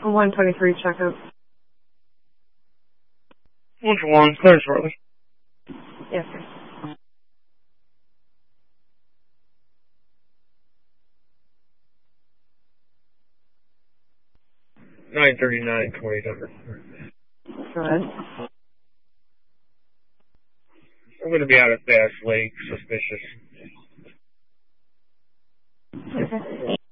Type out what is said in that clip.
123 checkup. 1-1, clear shortly. Yes, sir. $939.20 number. Go ahead. I'm going to be out at Bass Lake, suspicious. Okay.